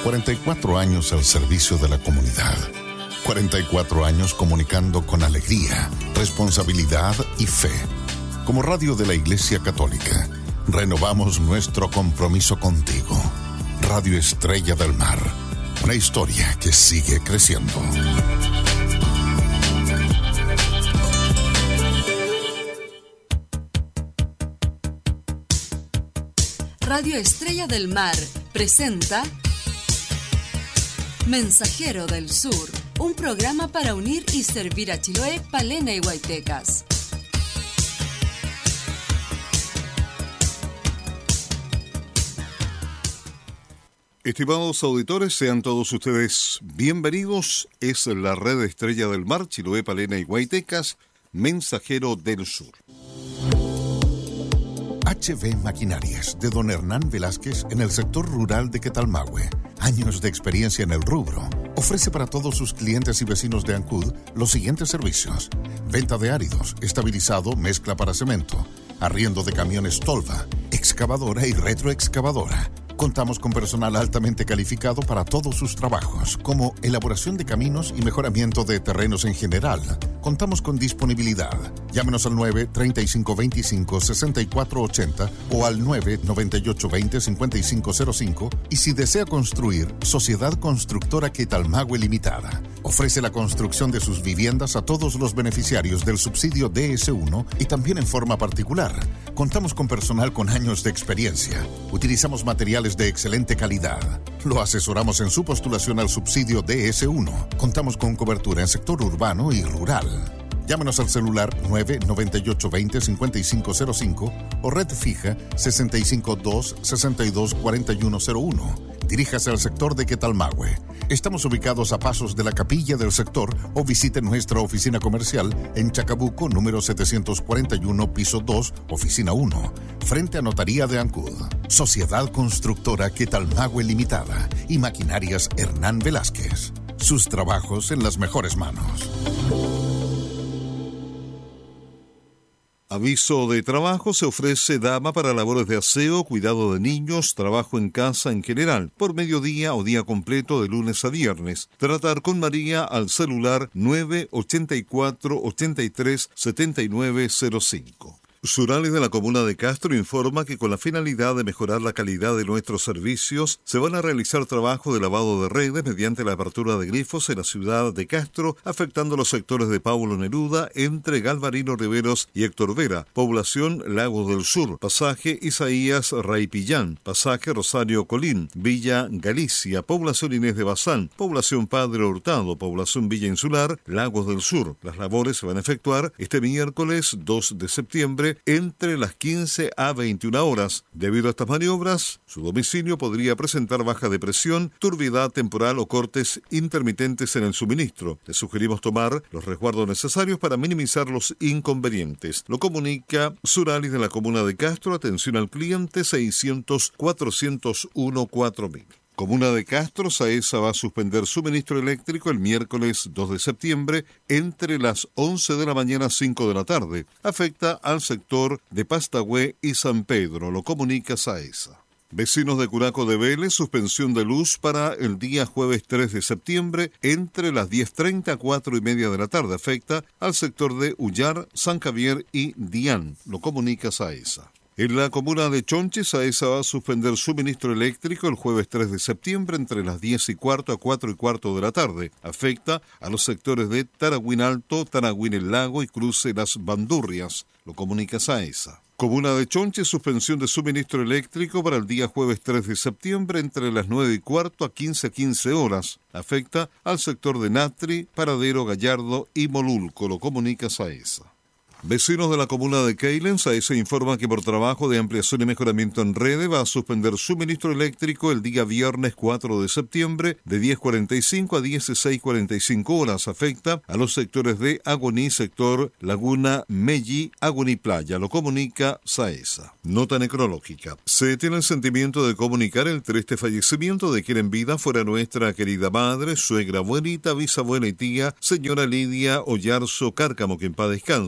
44 años al servicio de la comunidad. 44 años comunicando con alegría, responsabilidad y fe. Como radio de la Iglesia Católica, renovamos nuestro compromiso contigo. Radio Estrella del Mar, una historia que sigue creciendo. Radio Estrella del Mar presenta Mensajero del Sur, un programa para unir y servir a Chiloé, Palena y Huaytecas. Estimados auditores, sean todos ustedes bienvenidos. Es la red Estrella del Mar, Chiloé, Palena y Huaytecas, Mensajero del Sur. HB Maquinarias, de don Hernán Velázquez, en el sector rural de Quetalmahue. Años de experiencia en el rubro. Ofrece para todos sus clientes y vecinos de Ancud los siguientes servicios: venta de áridos, estabilizado, mezcla para cemento, arriendo de camiones Tolva, excavadora y retroexcavadora. Contamos con personal altamente calificado para todos sus trabajos, como elaboración de caminos y mejoramiento de terrenos en general. Contamos con disponibilidad. Llámenos al 9-3525-6480 o al 9-9820-5505, y si desea construir, Sociedad Constructora Quetalmahue Limitada. Ofrece la construcción de sus viviendas a todos los beneficiarios del subsidio DS1 y también en forma particular. Contamos con personal con años de experiencia. Utilizamos materiales de excelente calidad. Lo asesoramos en su postulación al subsidio DS1. Contamos con cobertura en sector urbano y rural. Llámenos al celular 9-9820-5505 o red fija 652-624101. Diríjase al sector de Quetalmahue. Estamos ubicados a pasos de la capilla del sector o visite nuestra oficina comercial en Chacabuco, número 741, piso 2, oficina 1, frente a Notaría de Ancud. Sociedad Constructora Quetalmahue Limitada y Maquinarias Hernán Velázquez. Sus trabajos en las mejores manos. Aviso de trabajo: se ofrece dama para labores de aseo, cuidado de niños, trabajo en casa en general, por mediodía o día completo de lunes a viernes. Tratar con María al celular 984-83-7905. Surales de la comuna de Castro informa que con la finalidad de mejorar la calidad de nuestros servicios, se van a realizar trabajos de lavado de redes mediante la apertura de grifos en la ciudad de Castro, afectando los sectores de Paulo Neruda, entre Galvarino Riveros y Héctor Vera, población Lagos del Sur, pasaje Isaías Raipillán, pasaje Rosario Colín, Villa Galicia, población Inés de Bazán, población Padre Hurtado, población Villa Insular, Lagos del Sur. Las labores se van a efectuar este miércoles 2 de septiembre entre las 15 a 21 horas. Debido a estas maniobras, su domicilio podría presentar baja de presión, turbiedad temporal o cortes intermitentes en el suministro. Le sugerimos tomar los resguardos necesarios para minimizar los inconvenientes. Lo comunica Suralis de la comuna de Castro. Atención al cliente 600-401-4000. Comuna de Castro, SAESA va a suspender suministro eléctrico el miércoles 2 de septiembre entre las 11 de la mañana a 5 de la tarde. Afecta al sector de Pastahue y San Pedro, lo comunica SAESA. Vecinos de Curaco de Vélez, suspensión de luz para el día jueves 3 de septiembre entre las 10:30 a 4:30 de la tarde. Afecta al sector de Ullar, San Javier y Dián, lo comunica SAESA. En la comuna de Chonchi, SAESA va a suspender suministro eléctrico el jueves 3 de septiembre entre las 10:15 a 4:15 de la tarde. Afecta a los sectores de Taragüín Alto, Taragüín El Lago y Cruce Las Bandurrias, lo comunica SAESA. Comuna de Chonchi, suspensión de suministro eléctrico para el día jueves 3 de septiembre entre las 9:15 a 15:15 horas. Afecta al sector de Natri, Paradero, Gallardo y Molulco, lo comunica SAESA. Vecinos de la comuna de Keilen, SAESA informa que por trabajo de ampliación y mejoramiento en redes va a suspender suministro eléctrico el día viernes 4 de septiembre de 10:45 a 16:45 horas. Afecta a los sectores de Agoní, sector Laguna Melli, Agoní Playa, lo comunica SAESA. Nota necrológica. Se tiene el sentimiento de comunicar el triste fallecimiento de quien en vida fuera nuestra querida madre, suegra, abuelita, bisabuela y tía, señora Lidia Ollarzo Cárcamo, que en paz descanse.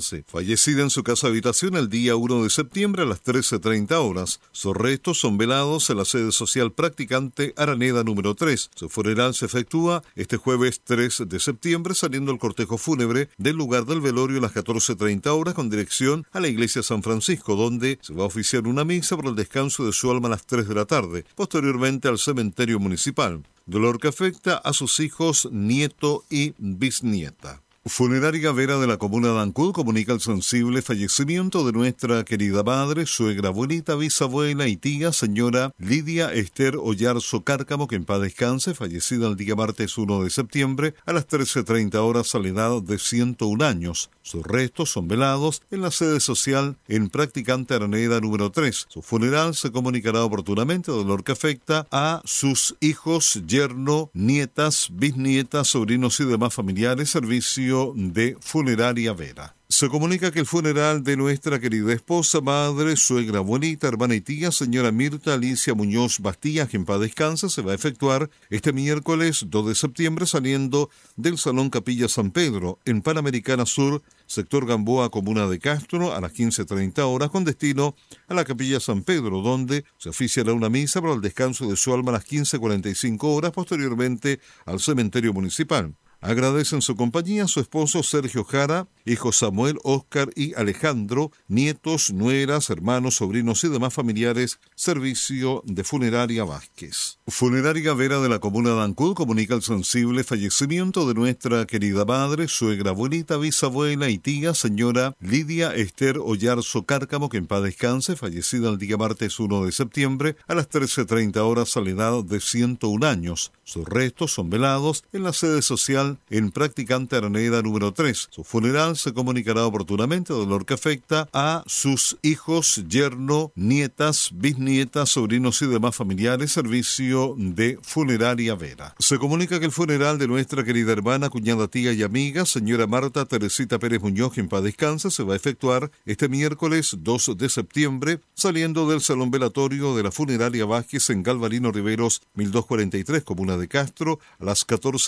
fallecida en su casa habitación el día 1 de septiembre a las 13:30 horas. Sus restos son velados en la sede social Practicante Araneda número 3. Su funeral se efectúa este jueves 3 de septiembre, saliendo el cortejo fúnebre del lugar del velorio a las 14:30 horas con dirección a la iglesia San Francisco, donde se va a oficiar una misa por el descanso de su alma a las 3 de la tarde, posteriormente al cementerio municipal. Dolor que afecta a sus hijos, nieto y bisnieta. Funeraria Vera de la comuna de Ancud comunica el sensible fallecimiento de nuestra querida madre, suegra, abuelita, bisabuela y tía, señora Lidia Esther Ollarzo Cárcamo, que en paz descanse, fallecida el día martes 1 de septiembre a las 13:30 horas a la edad de 101 años. Sus restos son velados en la sede social en Practicante Araneda número 3. Su funeral se comunicará oportunamente, dolor que afecta a sus hijos, yerno, nietas, bisnietas, sobrinos y demás familiares, servicio de Funeraria Vera. Se comunica que el funeral de nuestra querida esposa, madre, suegra, abuelita, hermana y tía, señora Mirta Alicia Muñoz Bastías, que en paz descanse, se va a efectuar este miércoles 2 de septiembre saliendo del Salón Capilla San Pedro, en Panamericana Sur, sector Gamboa, comuna de Castro, a las 15:30 horas, con destino a la Capilla San Pedro, donde se oficiará una misa para el descanso de su alma a las 15:45 horas, posteriormente al cementerio municipal. Agradecen su compañía su esposo Sergio Jara, hijos Samuel, Óscar y Alejandro, nietos, nueras, hermanos, sobrinos y demás familiares, servicio de Funeraria Vázquez. Funeraria Vera de la comuna de Ancud comunica el sensible fallecimiento de nuestra querida madre, suegra, abuelita, bisabuela y tía, señora Lidia Esther Ollarzo Cárcamo, que en paz descanse, fallecida el día martes 1 de septiembre a las 13:30 horas a la edad de 101 años. Sus restos son velados en la sede social en Practicante Araneda número 3. Su funeral se comunicará oportunamente, dolor que afecta a sus hijos, yerno, nietas, bisnietas, sobrinos y demás familiares, servicio de Funeraria Vera. Se comunica que el funeral de nuestra querida hermana, cuñada, tía y amiga, señora Marta Teresita Pérez Muñoz, que en paz descanse, se va a efectuar este miércoles 2 de septiembre, saliendo del Salón Velatorio de la Funeraria Vázquez en Galvarino Riveros, 1243, comuna de Castro, a las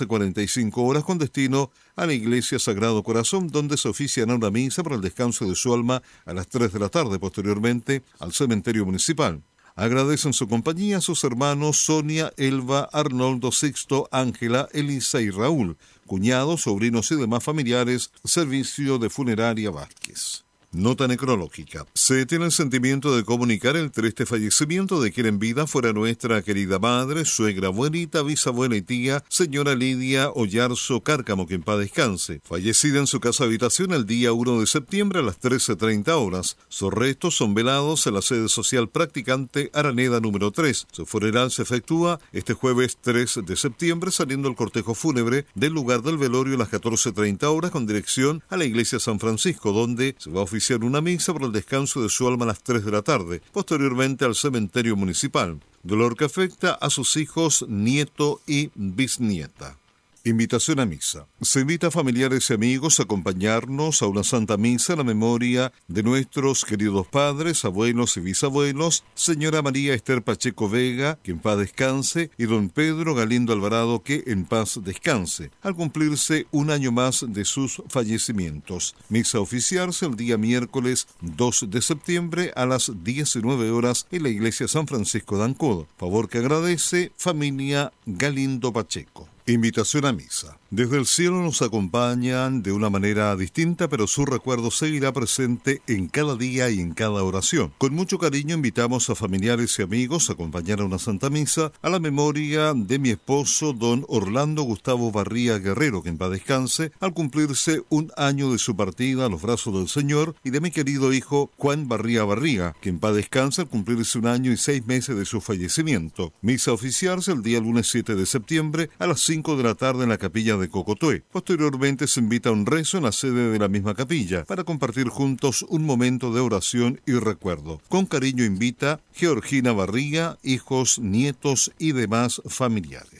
14:45 horas, con destino a la Iglesia Sagrado Corazón, donde se oficiará una misa para el descanso de su alma a las 3 de la tarde, posteriormente al cementerio municipal. Agradecen su compañía a sus hermanos Sonia, Elba, Arnoldo, Sixto, Ángela, Elisa y Raúl, cuñados, sobrinos y demás familiares, servicio de Funeraria Vázquez. Nota necrológica. Se tiene el sentimiento de comunicar el triste fallecimiento de quien en vida fuera nuestra querida madre, suegra, abuelita, bisabuela y tía, señora Lidia Ollarzo Cárcamo, que en paz descanse, fallecida en su casa habitación el día 1 de septiembre a las 13:30 horas. Sus restos son velados en la sede social Practicante Araneda número 3. Su funeral se efectúa este jueves 3 de septiembre, saliendo el cortejo fúnebre del lugar del velorio a las 14:30 horas con dirección a la iglesia San Francisco, donde se va a oficiar una misa por el descanso de su alma a las 3 de la tarde, posteriormente al cementerio municipal. Dolor que afecta a sus hijos, nieto y bisnieta. Invitación a misa. Se invita a familiares y amigos a acompañarnos a una santa misa en la memoria de nuestros queridos padres, abuelos y bisabuelos, señora María Esther Pacheco Vega, que en paz descanse, y don Pedro Galindo Alvarado, que en paz descanse, al cumplirse un año más de sus fallecimientos. Misa oficiarse el día miércoles 2 de septiembre a las 19 horas en la iglesia San Francisco de Ancud. Favor que agradece familia Galindo Pacheco. Invitación a misa. Desde el cielo nos acompañan de una manera distinta, pero su recuerdo seguirá presente en cada día y en cada oración. Con mucho cariño invitamos a familiares y amigos a acompañar a una Santa Misa a la memoria de mi esposo, don Orlando Gustavo Barría Guerrero, que en paz descanse, al cumplirse un año de su partida a los brazos del Señor, y de mi querido hijo Juan Barría Barriga, que en paz descanse al cumplirse un año y 6 meses de su fallecimiento. Misa oficiarse el día lunes 7 de septiembre a las 5 de la tarde en la capilla de Cocotué. Posteriormente se invita a un rezo en la sede de la misma capilla para compartir juntos un momento de oración y recuerdo. Con cariño invita Georgina Barriga, hijos, nietos y demás familiares.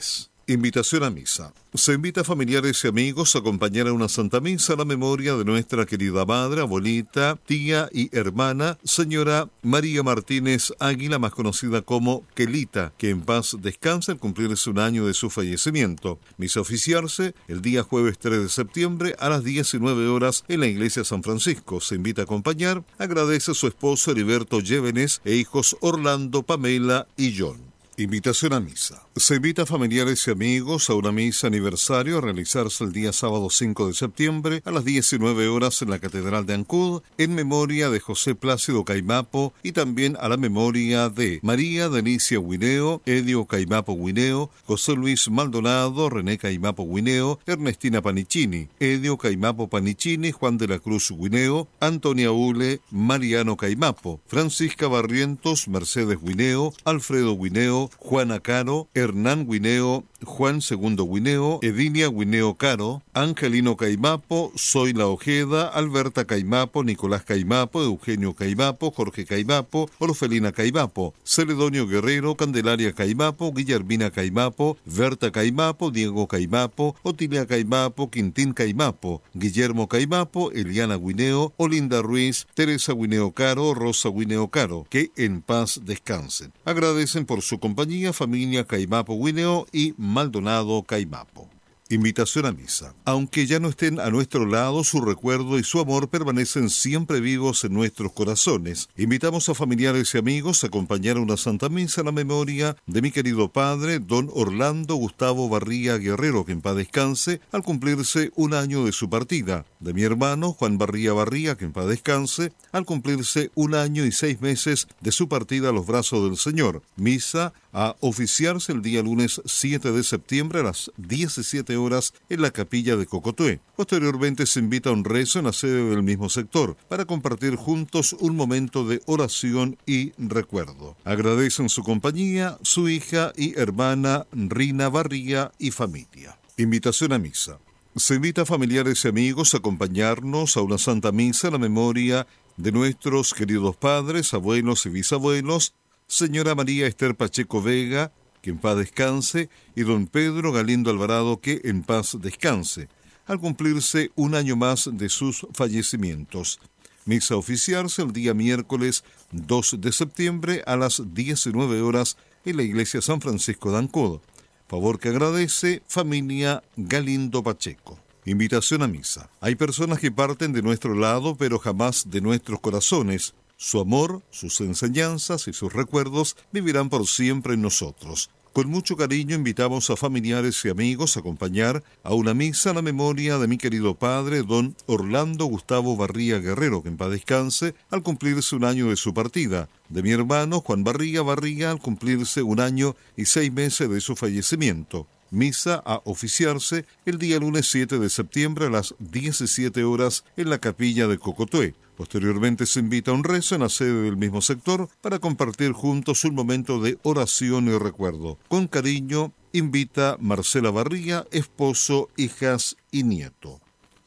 Invitación a misa. Se invita a familiares y amigos a acompañar a una Santa Misa a la memoria de nuestra querida madre, abuelita, tía y hermana, señora María Martínez Águila, más conocida como Quelita, que en paz descansa al cumplirse un año de su fallecimiento. Misa oficiarse el día jueves 3 de septiembre a las 19 horas en la iglesia San Francisco. Se invita a acompañar. Agradece a su esposo Heriberto Llévenes e hijos Orlando, Pamela y John. Invitación a misa. Se invita a familiares y amigos a una misa aniversario a realizarse el día sábado 5 de septiembre a las 19 horas en la Catedral de Ancud, en memoria de José Plácido Caimapo y también a la memoria de María Delicia Guineo, Edio Caimapo Guineo, José Luis Maldonado, René Caimapo Guineo, Ernestina Panicini, Edio Caimapo Panicini, Juan de la Cruz Guineo, Antonia Ule, Mariano Caimapo, Francisca Barrientos, Mercedes Guineo, Alfredo Guineo, Juana Caro, Hernán Guineo, Juan Segundo Guineo, Edinia Guineo Caro, Angelino Caimapo, Zoila Ojeda, Alberta Caimapo, Nicolás Caimapo, Eugenio Caimapo, Jorge Caimapo, Orfelina Caimapo, Celedonio Guerrero, Candelaria Caimapo, Guillermina Caimapo, Berta Caimapo, Diego Caimapo, Otilia Caimapo, Quintín Caimapo, Guillermo Caimapo, Eliana Guineo, Olinda Ruiz, Teresa Guineo Caro, Rosa Guineo Caro, que en paz descansen. Agradecen por su compañía familia Caimapo Guineo y Maldonado Caimapo. Invitación a misa. Aunque ya no estén a nuestro lado, su recuerdo y su amor permanecen siempre vivos en nuestros corazones. Invitamos a familiares y amigos a acompañar a una Santa Misa en la memoria de mi querido padre, don Orlando Gustavo Barría Guerrero, que en paz descanse, al cumplirse un año de su partida. De mi hermano, Juan Barría Barría, que en paz descanse, al cumplirse un año y 6 meses de su partida a los brazos del Señor. Misa a oficiarse el día lunes 7 de septiembre a las 17 horas en la capilla de Cocotué. Posteriormente se invita a un rezo en la sede del mismo sector para compartir juntos un momento de oración y recuerdo. Agradecen su compañía, su hija y hermana Rina Barría y familia. Invitación a misa. Se invita a familiares y amigos a acompañarnos a una Santa Misa en la memoria de nuestros queridos padres, abuelos y bisabuelos, señora María Esther Pacheco Vega, que en paz descanse, y don Pedro Galindo Alvarado, que en paz descanse, al cumplirse un año más de sus fallecimientos. Misa a oficiarse el día miércoles 2 de septiembre a las 19 horas en la iglesia San Francisco de Ancud. Favor que agradece familia Galindo Pacheco. Invitación a misa. Hay personas que parten de nuestro lado, pero jamás de nuestros corazones. Su amor, sus enseñanzas y sus recuerdos vivirán por siempre en nosotros. Con mucho cariño invitamos a familiares y amigos a acompañar a una misa a la memoria de mi querido padre, don Orlando Gustavo Barría Guerrero, que en paz descanse, al cumplirse un año de su partida. De mi hermano Juan Barría Barría, al cumplirse un año y 6 meses de su fallecimiento. Misa a oficiarse el día lunes 7 de septiembre a las 17 horas en la capilla de Cocotué. Posteriormente se invita a un rezo en la sede del mismo sector para compartir juntos un momento de oración y recuerdo. Con cariño, invita Marcela Barría, esposo, hijas y nieto.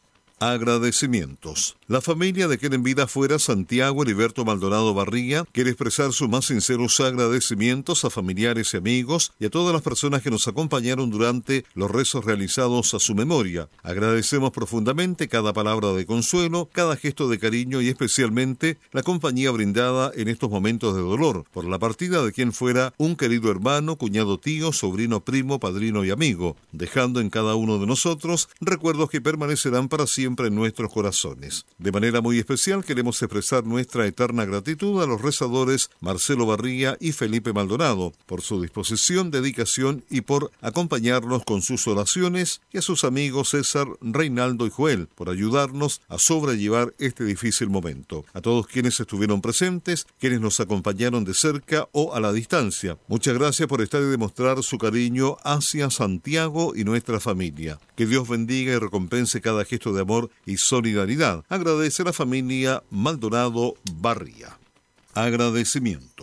Agradecimientos. La familia de quien en vida fuera Santiago Heriberto Maldonado Barría quiere expresar sus más sinceros agradecimientos a familiares y amigos y a todas las personas que nos acompañaron durante los rezos realizados a su memoria. Agradecemos profundamente cada palabra de consuelo, cada gesto de cariño y especialmente la compañía brindada en estos momentos de dolor por la partida de quien fuera un querido hermano, cuñado, tío, sobrino, primo, padrino y amigo, dejando en cada uno de nosotros recuerdos que permanecerán para siempre en nuestros corazones. De manera muy especial queremos expresar nuestra eterna gratitud a los rezadores Marcelo Barría y Felipe Maldonado por su disposición, dedicación y por acompañarnos con sus oraciones, y a sus amigos César, Reinaldo y Joel por ayudarnos a sobrellevar este difícil momento. A todos quienes estuvieron presentes, quienes nos acompañaron de cerca o a la distancia, muchas gracias por estar y demostrar su cariño hacia Santiago y nuestra familia. Que Dios bendiga y recompense cada gesto de amor y solidaridad. Agradece a la familia Maldonado Barría. Agradecimientos.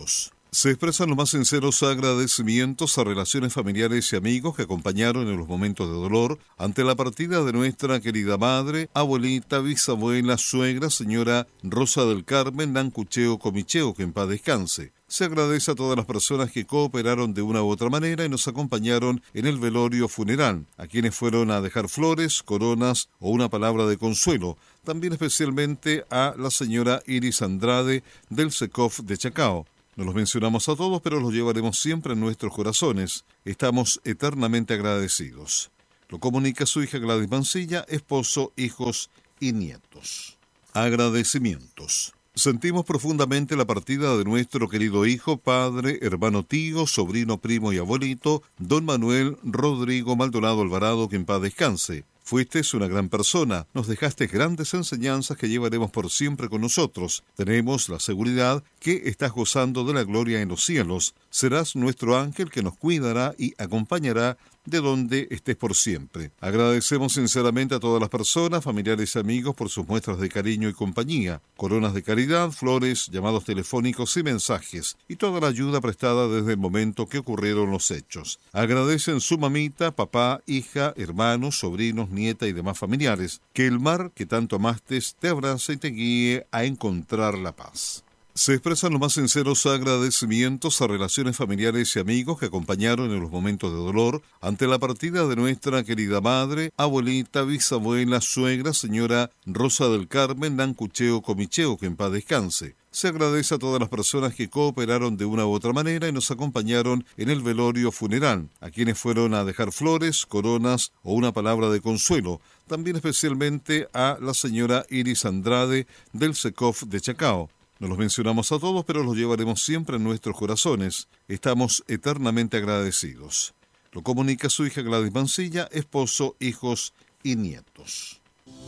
Se expresan los más sinceros agradecimientos a relaciones familiares y amigos que acompañaron en los momentos de dolor ante la partida de nuestra querida madre, abuelita, bisabuela, suegra, señora Rosa del Carmen Nancucheo Comicheo, que en paz descanse. Se agradece a todas las personas que cooperaron de una u otra manera y nos acompañaron en el velorio funeral, a quienes fueron a dejar flores, coronas o una palabra de consuelo. También especialmente a la señora Iris Andrade del SECOF de Chacao. No los mencionamos a todos, pero los llevaremos siempre en nuestros corazones. Estamos eternamente agradecidos. Lo comunica su hija Gladys Mancilla, esposo, hijos y nietos. Agradecimientos. Sentimos profundamente la partida de nuestro querido hijo, padre, hermano, tío, sobrino, primo y abuelito, don Manuel Rodrigo Maldonado Alvarado, que en paz descanse. Fuiste una gran persona, nos dejaste grandes enseñanzas que llevaremos por siempre con nosotros. Tenemos la seguridad que estás gozando de la gloria en los cielos. Serás nuestro ángel que nos cuidará y acompañará de donde estés por siempre. Agradecemos sinceramente a todas las personas, familiares y amigos por sus muestras de cariño y compañía, coronas de caridad, flores, llamados telefónicos y mensajes, y toda la ayuda prestada desde el momento que ocurrieron los hechos. Agradecen su mamita, papá, hija, hermanos, sobrinos, nieta y demás familiares. Que el mar que tanto amaste te abrace y te guíe a encontrar la paz. Se expresan los más sinceros agradecimientos a relaciones familiares y amigos que acompañaron en los momentos de dolor ante la partida de nuestra querida madre, abuelita, bisabuela, suegra, señora Rosa del Carmen Nancucheo Comicheo, que en paz descanse. Se agradece a todas las personas que cooperaron de una u otra manera y nos acompañaron en el velorio funeral, a quienes fueron a dejar flores, coronas o una palabra de consuelo. También especialmente a la señora Iris Andrade del SECOF de Chacao. No los mencionamos a todos, pero los llevaremos siempre en nuestros corazones. Estamos eternamente agradecidos. Lo comunica su hija Gladys Mancilla, esposo, hijos y nietos.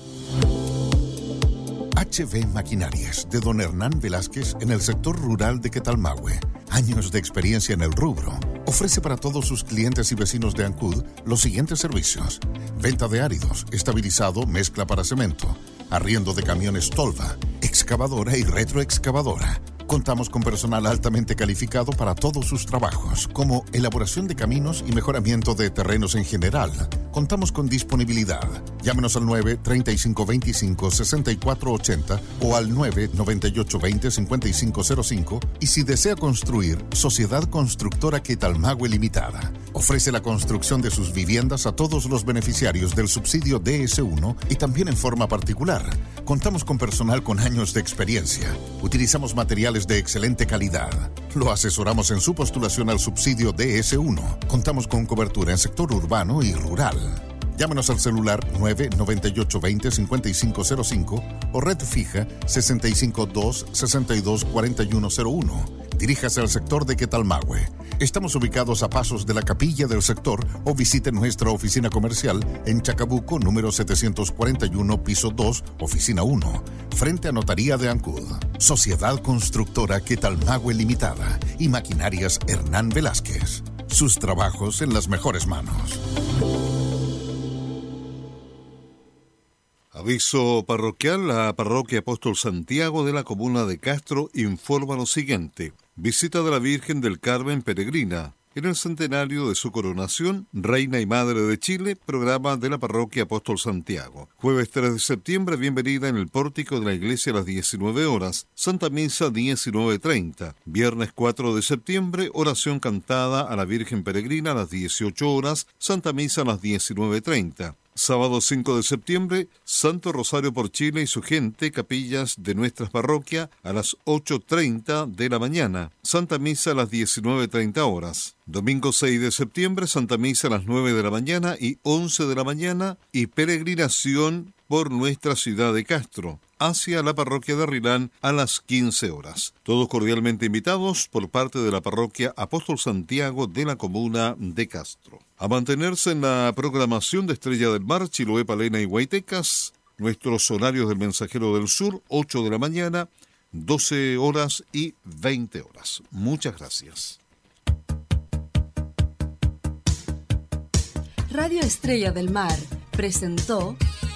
HB Maquinarias, de don Hernán Velázquez, en el sector rural de Quetalmahue. Años de experiencia en el rubro. Ofrece para todos sus clientes y vecinos de Ancud los siguientes servicios: venta de áridos, estabilizado, mezcla para cemento, arriendo de camiones Tolva, excavadora y retroexcavadora. Contamos con personal altamente calificado para todos sus trabajos, como elaboración de caminos y mejoramiento de terrenos en general. Contamos con disponibilidad. Llámenos al 9-3525-6480 o al 9-9820-5505. Y si desea construir, Sociedad Constructora Quetalmahue Limitada ofrece la construcción de sus viviendas a todos los beneficiarios del subsidio DS1 y también en forma particular. Contamos con personal con años de experiencia. Utilizamos materiales de excelente calidad. Lo asesoramos en su postulación al subsidio DS1. Contamos con cobertura en sector urbano y rural. Llámenos al celular 998-20-5505 o red fija 652-624101. Diríjase al sector de Quetalmahue. Estamos ubicados a pasos de la capilla del sector o visite nuestra oficina comercial en Chacabuco, número 741, piso 2, oficina 1, frente a Notaría de Ancud. Sociedad Constructora Quetalmahue Limitada y Maquinarias Hernán Velázquez. Sus trabajos en las mejores manos. Aviso parroquial: la parroquia Apóstol Santiago de la comuna de Castro informa lo siguiente. Visita de la Virgen del Carmen Peregrina. En el centenario de su coronación, Reina y Madre de Chile, programa de la parroquia Apóstol Santiago. Jueves 3 de septiembre, bienvenida en el pórtico de la iglesia a las 19 horas. Santa Misa 19:30. Viernes 4 de septiembre, oración cantada a la Virgen Peregrina a las 18 horas. Santa Misa a las 19:30. Sábado 5 de septiembre, Santo Rosario por Chile y su gente, capillas de nuestras parroquias a las 8:30 de la mañana. Santa Misa a las 19:30 horas. Domingo 6 de septiembre, Santa Misa a las 9 de la mañana y 11 de la mañana y peregrinación por nuestra ciudad de Castro hacia la parroquia de Arrilán a las 15 horas. Todos cordialmente invitados por parte de la parroquia Apóstol Santiago de la comuna de Castro. A mantenerse en la programación de Estrella del Mar, Chiloé, Palena y Guaytecas, nuestros horarios del Mensajero del Sur, 8 de la mañana, 12 horas y 20 horas. Muchas gracias. Radio Estrella del Mar presentó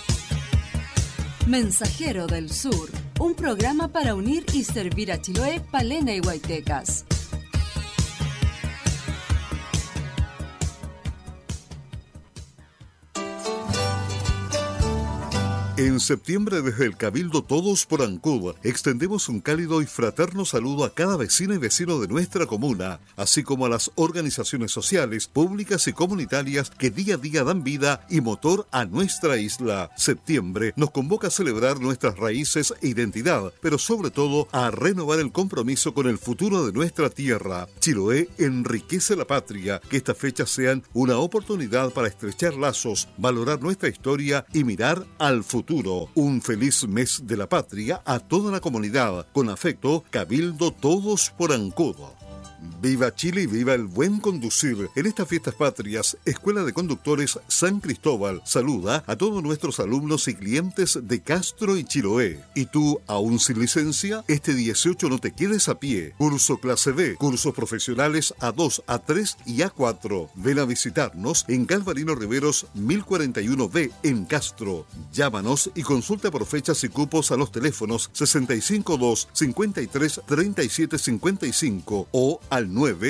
Mensajero del Sur, un programa para unir y servir a Chiloé, Palena y Guaytecas. En septiembre, desde el Cabildo Todos por Ancud, extendemos un cálido y fraterno saludo a cada vecina y vecino de nuestra comuna, así como a las organizaciones sociales, públicas y comunitarias que día a día dan vida y motor a nuestra isla. Septiembre nos convoca a celebrar nuestras raíces e identidad, pero sobre todo a renovar el compromiso con el futuro de nuestra tierra. Chiloé enriquece la patria. Que estas fechas sean una oportunidad para estrechar lazos, valorar nuestra historia y mirar al futuro. Un feliz mes de la patria a toda la comunidad. Con afecto, Cabildo Todos por Ancud. Viva Chile y viva el buen conducir. En estas fiestas patrias, Escuela de Conductores San Cristóbal saluda a todos nuestros alumnos y clientes de Castro y Chiloé. ¿Y tú, aún sin licencia? Este 18 no te quedes a pie. Curso clase B, cursos profesionales A2, A3 y A4. Ven a visitarnos en Galvarino Riveros 1041B en Castro. Llámanos y consulta por fechas y cupos a los teléfonos 652 53 37 55 o al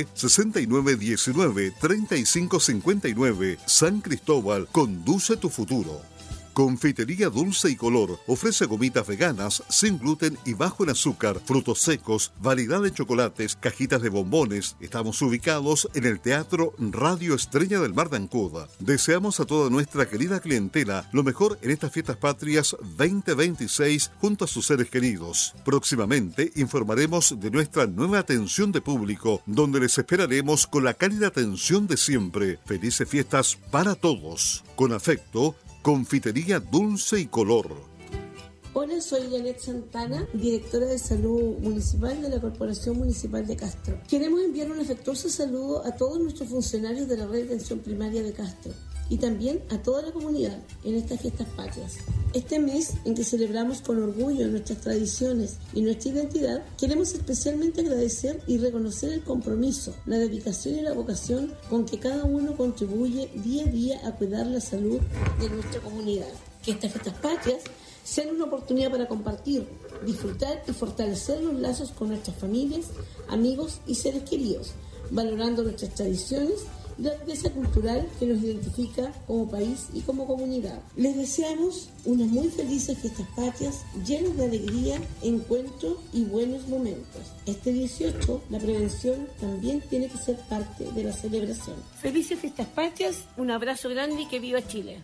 9-6919-3559. San Cristóbal, conduce tu futuro. Confitería Dulce y Color ofrece gomitas veganas, sin gluten y bajo en azúcar, frutos secos, variedad de chocolates, cajitas de bombones. Estamos ubicados en el Teatro Radio Estrella del Mar de Ancud. Deseamos a toda nuestra querida clientela lo mejor en estas fiestas patrias 2026 junto a sus seres queridos. Próximamente informaremos de nuestra nueva atención de público, donde les esperaremos con la cálida atención de siempre. Felices fiestas para todos. Con afecto, Confitería Dulce y Color. Hola, soy Janet Santana, directora de Salud Municipal de la Corporación Municipal de Castro. Queremos enviar un afectuoso saludo a todos nuestros funcionarios de la Red de Atención Primaria de Castro y también a toda la comunidad en estas fiestas patrias. Este mes en que celebramos con orgullo nuestras tradiciones y nuestra identidad, queremos especialmente agradecer y reconocer el compromiso, la dedicación y la vocación con que cada uno contribuye día a día a cuidar la salud de nuestra comunidad. Que estas fiestas patrias sean una oportunidad para compartir, disfrutar y fortalecer los lazos con nuestras familias, amigos y seres queridos, valorando nuestras tradiciones y la riqueza cultural que nos identifica como país y como comunidad. Les deseamos unas muy felices fiestas patrias, llenas de alegría, encuentro y buenos momentos. Este 18, la prevención también tiene que ser parte de la celebración. Felices fiestas patrias, un abrazo grande y que viva Chile.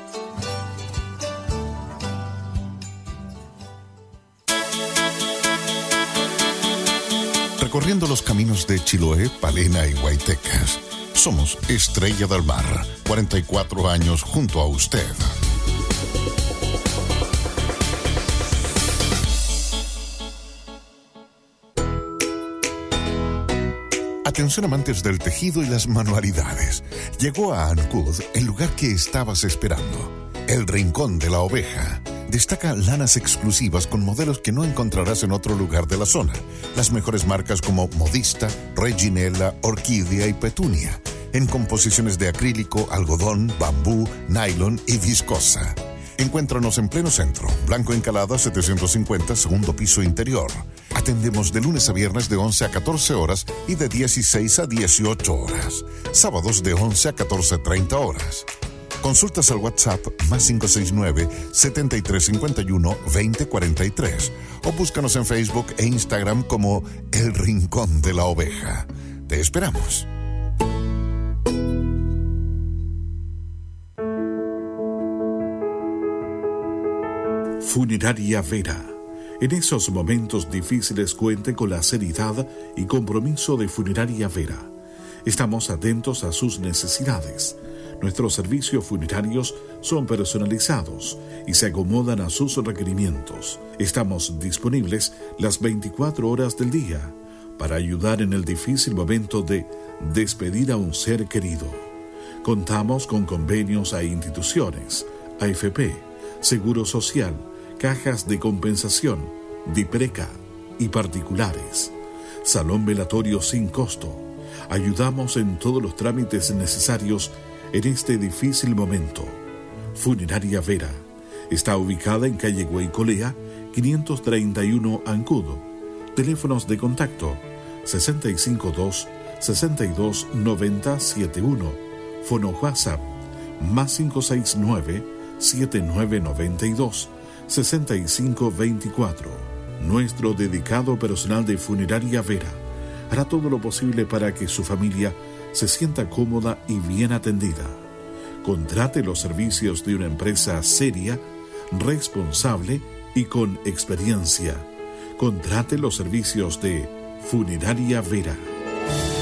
Recorriendo los caminos de Chiloé, Palena y Guaytecas. Somos Estrella del Mar, 44 años junto a usted. Atención amantes del tejido y las manualidades. Llegó a Ancud el lugar que estabas esperando. El Rincón de la Oveja. Destaca lanas exclusivas con modelos que no encontrarás en otro lugar de la zona. Las mejores marcas como Modista, Reginella, Orquídea y Petunia. En composiciones de acrílico, algodón, bambú, nylon y viscosa. Encuéntranos en pleno centro, Blanco Encalada 750, segundo piso interior. Atendemos de lunes a viernes de 11 a 14 horas y de 16 a 18 horas. Sábados de 11 a 14:30 horas. Consultas al WhatsApp +569 7351 2043 o búscanos en Facebook e Instagram como El Rincón de la Oveja. Te esperamos. Funeraria Vera. En esos momentos difíciles cuente con la seriedad y compromiso de Funeraria Vera. Estamos atentos a sus necesidades. Nuestros servicios funerarios son personalizados y se acomodan a sus requerimientos. Estamos disponibles las 24 horas del día para ayudar en el difícil momento de despedir a un ser querido. Contamos con convenios a instituciones, AFP, Seguro Social, cajas de compensación, DIPRECA y particulares. Salón velatorio sin costo. Ayudamos en todos los trámites necesarios en este difícil momento. Funeraria Vera está ubicada en calle Guaycolea, 531 Ancud. Teléfonos de contacto 652 62 90 71. Fono WhatsApp +569 7992 6524. Nuestro dedicado personal de Funeraria Vera hará todo lo posible para que su familia se sienta cómoda y bien atendida. Contrate los servicios de una empresa seria, responsable y con experiencia. Contrate los servicios de Funeraria Vera.